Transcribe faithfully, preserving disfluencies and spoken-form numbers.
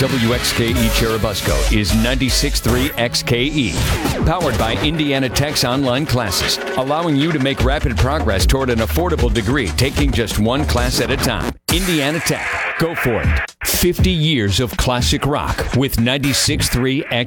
W X K E Churubusco is ninety-six point three X K E. Powered by Indiana Tech's online classes, allowing you to make rapid progress toward an affordable degree, taking just one class at a time. Indiana Tech. Go for it. fifty years of classic rock with ninety-six point three X K E.